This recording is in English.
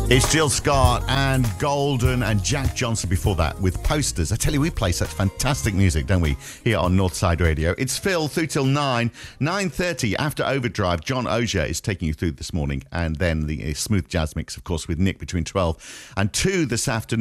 It's Jill Scott and Golden and Jack Johnson before that with Posters. I tell you, we play such fantastic music, don't we, here on Northside Radio. It's Phil through till 9:30 after Overdrive. John Ogier is taking you through this morning, and then the smooth jazz mix, of course, with Nick between 12 and 2 this afternoon.